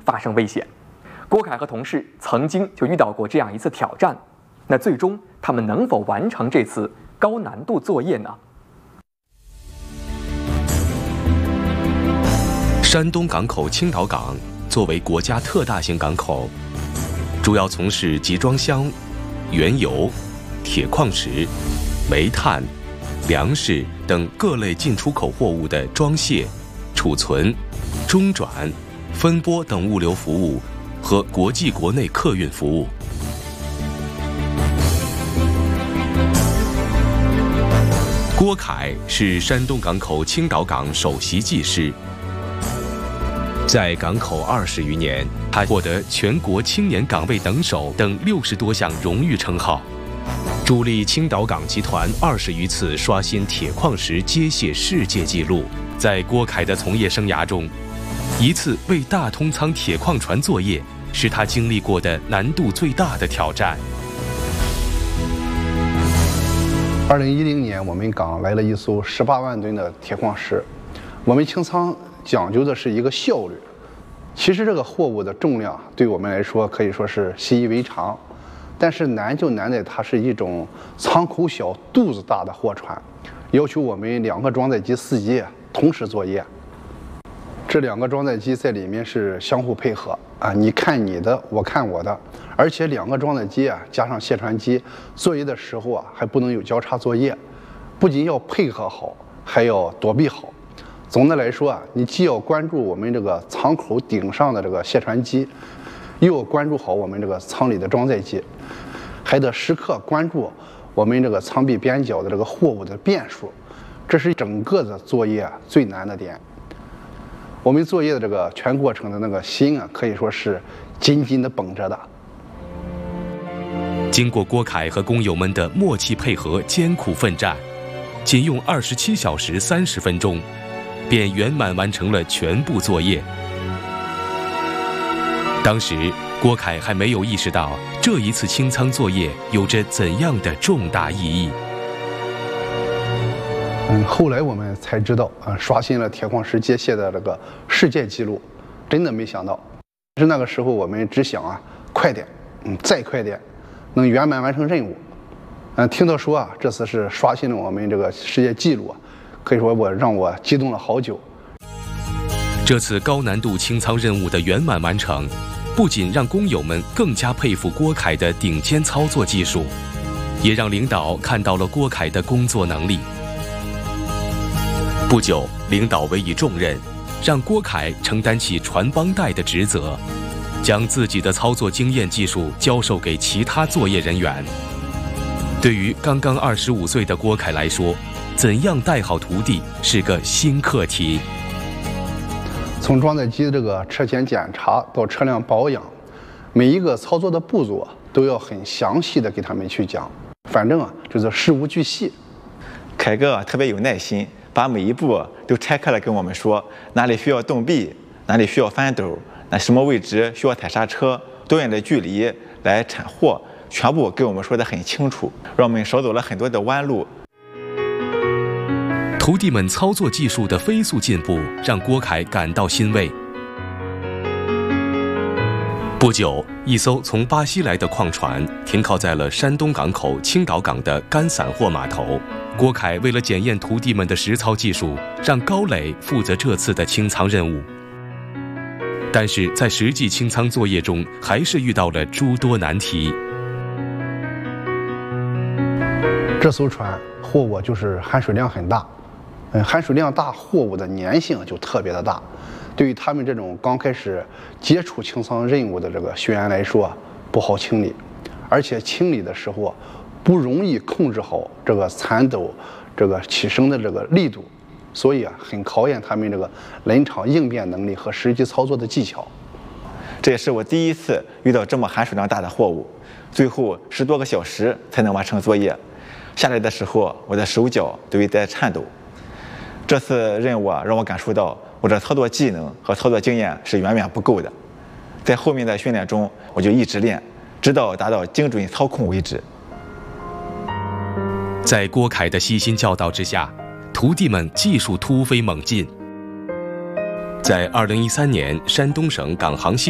发生危险。郭凯和同事曾经就遇到过这样一次挑战，那最终他们能否完成这次高难度作业呢？ 山东港口青岛港作为国家特大型港口，主要从事集装箱、原油、铁矿石、煤炭、粮食等各类进出口货物的装卸、储存、中转、分拨等物流服务和国际国内客运服务。郭凯是山东港口青岛港首席技师，在港口20余年，他获得全国青年岗位等手等60多项荣誉称号，助力青岛港集团20余次刷新铁矿石接卸世界纪录。在郭凯的从业生涯中，一次为大通仓铁矿船作业是他经历过的难度最大的挑战。 2010年，我们港来了一艘18万吨的铁矿石。我们清仓讲究的是一个效率。其实这个货物的重量对我们来说可以说是习以为常，但是难就难在它是一种舱口小、肚子大的货船，要求我们2个装载机司机同时作业。这2个装载机在里面是相互配合啊，你看你的，我看我的，而且2个装载机加上卸船机，作业的时候还不能有交叉作业，不仅要配合好，还要躲避好。总的来说你既要关注我们这个舱口顶上的这个卸船机，又要关注好我们这个舱里的装载机，还得时刻关注我们这个舱壁边角的这个货物的变数，这是整个的作业最难的点。我们作业的这个全过程的那个心可以说是紧紧的绷着的。 经过郭凯和工友们的默契配合、艰苦奋战，仅用27小时30分钟，便圆满完成了全部作业。当时郭凯还没有意识到这一次清仓作业有着怎样的重大意义。 后来我们才知道刷新了铁矿石接卸的这个世界纪录，真的没想到。是那个时候我们只想快点，再快点，能圆满完成任务。听到说这次是刷新了我们这个世界纪录，可以说让我激动了好久。 这次高难度清仓任务的圆满完成，不仅让工友们更加佩服郭凯的顶尖操作技术，也让领导看到了郭凯的工作能力。不久，领导委以重任，让郭凯承担起传帮带的职责，将自己的操作经验技术教授给其他作业人员。对于刚刚25岁的郭凯来说，怎样带好徒弟是个新课题。 从装载机的这个车前检查到车辆保养，每一个操作的步骤都要很详细的给他们去讲，反正就是事无巨细。 凯哥特别有耐心，把每一步都拆开了跟我们说，哪里需要动臂，哪里需要翻斗，那什么位置需要踩刹车，多远的距离来铲货，全部给我们说得很清楚，让我们少走了很多的弯路。 徒弟们操作技术的飞速进步让郭凯感到欣慰。不久，一艘从巴西来的矿船停靠在了山东港口青岛港的干散货码头。郭凯为了检验徒弟们的实操技术，让高磊负责这次的清仓任务。但是在实际清仓作业中，还是遇到了诸多难题。 这艘船货物就是含水量很大，含水量大，货物的粘性就特别的大。对于他们这种刚开始接触清仓任务的这个学员来说，不好清理，而且清理的时候不容易控制好这个铲斗这个起升的这个力度，所以很考验他们这个临场应变能力和实际操作的技巧。 这也是我第一次遇到这么含水量大的货物，最后10多个小时才能完成作业。下来的时候，我的手脚都有在颤抖。这次任务让我感受到我的操作技能和操作经验是远远不够的。在后面的训练中，我就一直练，直到达到精准操控为止。 在郭凯的悉心教导之下，徒弟们技术突飞猛进。在2013年山东省港航系